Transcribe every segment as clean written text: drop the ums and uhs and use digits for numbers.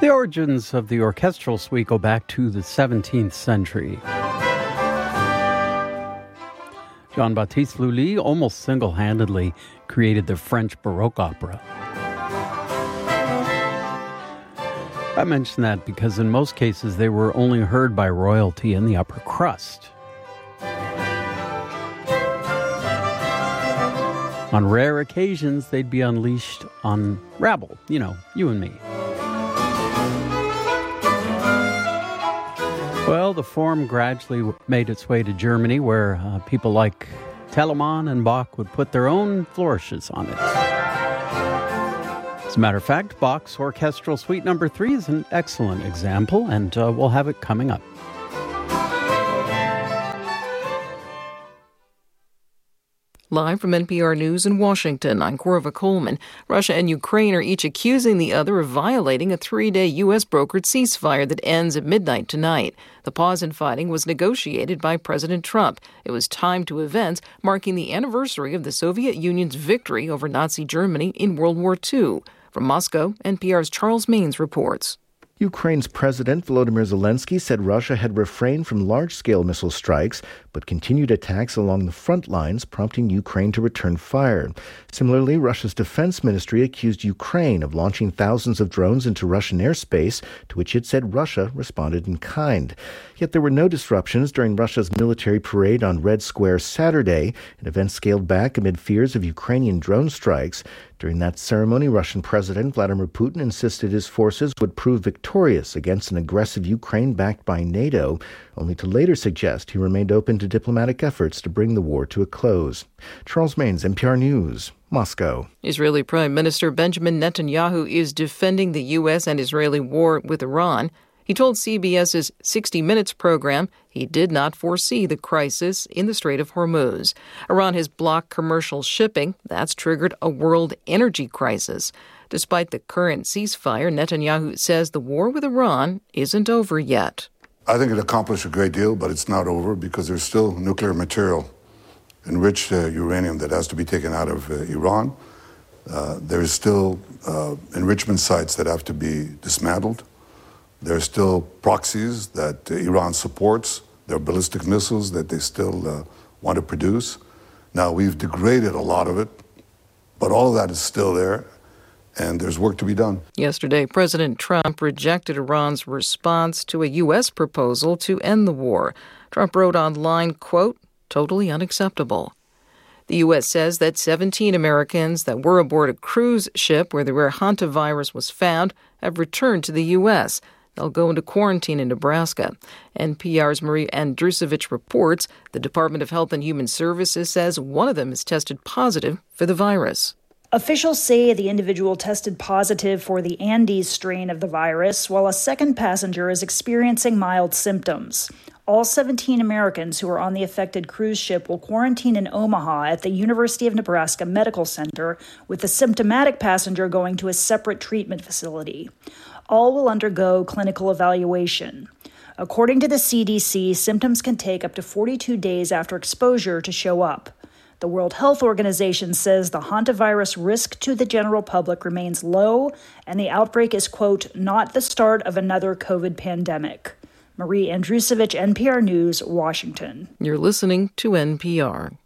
The origins of the orchestral suite go back to the 17th century. Jean-Baptiste Lully almost single-handedly created the French Baroque opera. I mention that because in most cases they were only heard by royalty in the upper crust. On rare occasions, they'd be unleashed on rabble, you and me. Well, the form gradually made its way to Germany, where people like Telemann and Bach would put their own flourishes on it. As a matter of fact, Bach's Orchestral Suite No. 3 is an excellent example, and we'll have it coming up. Live from NPR News in Washington, I'm Corva Coleman. Russia and Ukraine are each accusing the other of violating a 3-day U.S.-brokered ceasefire that ends at midnight tonight. The pause in fighting was negotiated by President Trump. It was timed to events marking the anniversary of the Soviet Union's victory over Nazi Germany in World War II. From Moscow, NPR's Charles Maines reports. Ukraine's President Volodymyr Zelensky said Russia had refrained from large-scale missile strikes, but continued attacks along the front lines, prompting Ukraine to return fire. Similarly, Russia's defense ministry accused Ukraine of launching thousands of drones into Russian airspace, to which it said Russia responded in kind. Yet there were no disruptions during Russia's military parade on Red Square Saturday, an event scaled back amid fears of Ukrainian drone strikes. During that ceremony, Russian President Vladimir Putin insisted his forces would prove victorious against an aggressive Ukraine backed by NATO, only to later suggest he remained open to diplomatic efforts to bring the war to a close. Charles Maines, NPR News, Moscow. Israeli Prime Minister Benjamin Netanyahu is defending the U.S. and Israeli war with Iran. He told CBS's 60 Minutes program he did not foresee the crisis in the Strait of Hormuz. Iran has blocked commercial shipping. That's triggered a world energy crisis. Despite the current ceasefire, Netanyahu says the war with Iran isn't over yet. I think it accomplished a great deal, but it's not over because there's still nuclear material, enriched uranium that has to be taken out of Iran. There's still enrichment sites that have to be dismantled. There are still proxies that Iran supports. There are ballistic missiles that they still want to produce. Now, we've degraded a lot of it, but all of that is still there, and there's work to be done. Yesterday, President Trump rejected Iran's response to a U.S. proposal to end the war. Trump wrote online, quote, "totally unacceptable." The U.S. says that 17 Americans that were aboard a cruise ship where the rare hantavirus was found have returned to the U.S. They'll go into quarantine in Nebraska. NPR's Marie Andrusevich reports the Department of Health and Human Services says one of them is tested positive for the virus. Officials say the individual tested positive for the Andes strain of the virus, while a second passenger is experiencing mild symptoms. All 17 Americans who are on the affected cruise ship will quarantine in Omaha at the University of Nebraska Medical Center, with the symptomatic passenger going to a separate treatment facility. All will undergo clinical evaluation. According to the CDC, symptoms can take up to 42 days after exposure to show up. The World Health Organization says the hantavirus risk to the general public remains low, and the outbreak is, quote, not the start of another COVID pandemic. Marie Andrusevich, NPR News, Washington. You're listening to NPR.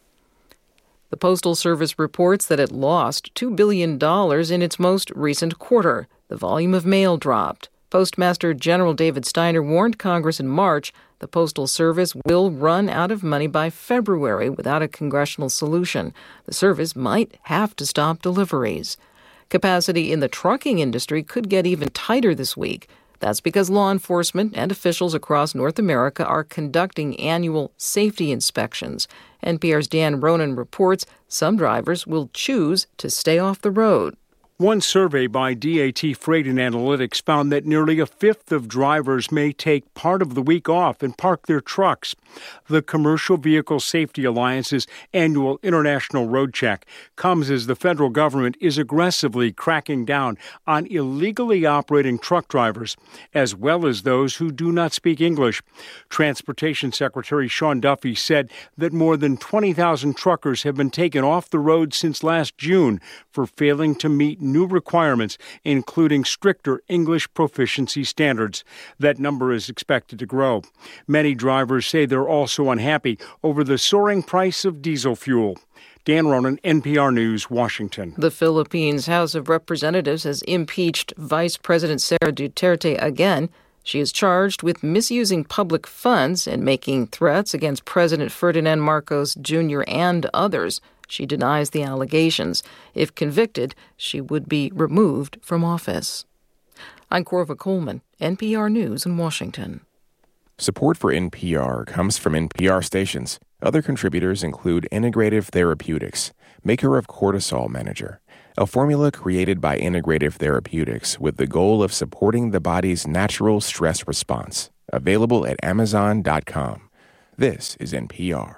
The Postal Service reports that it lost $2 billion in its most recent quarter. The volume of mail dropped. Postmaster General David Steiner warned Congress in March the Postal Service will run out of money by February without a congressional solution. The service might have to stop deliveries. Capacity in the trucking industry could get even tighter this week. That's because law enforcement and officials across North America are conducting annual safety inspections. NPR's Dan Ronan reports some drivers will choose to stay off the road. One survey by DAT Freight and Analytics found that nearly a fifth of drivers may take part of the week off and park their trucks. The Commercial Vehicle Safety Alliance's annual International Road Check comes as the federal government is aggressively cracking down on illegally operating truck drivers, as well as those who do not speak English. Transportation Secretary Sean Duffy said that more than 20,000 truckers have been taken off the road since last June for failing to meet new requirements, including stricter English proficiency standards. That number is expected to grow. Many drivers say they're also unhappy over the soaring price of diesel fuel. Dan Ronan, NPR News, Washington. The Philippines House of Representatives has impeached Vice President Sara Duterte again. She is charged with misusing public funds and making threats against President Ferdinand Marcos Jr. and others. She denies the allegations. If convicted, she would be removed from office. I'm Corva Coleman, NPR News in Washington. Support for NPR comes from NPR stations. Other contributors include Integrative Therapeutics, maker of Cortisol Manager, a formula created by Integrative Therapeutics with the goal of supporting the body's natural stress response. Available at Amazon.com. This is NPR.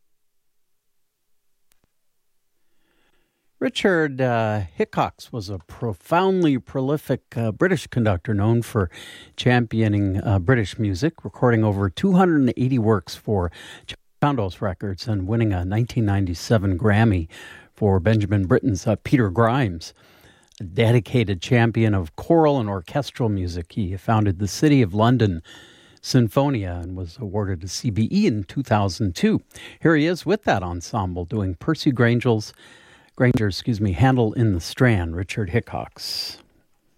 Richard Hickox was a profoundly prolific British conductor known for championing British music, recording over 280 works for Chandos Records and winning a 1997 Grammy for Benjamin Britten's Peter Grimes. A dedicated champion of choral and orchestral music, he founded the City of London Sinfonia and was awarded a CBE in 2002. Here he is with that ensemble doing Percy Granger's Handel in the Strand, Richard Hickox.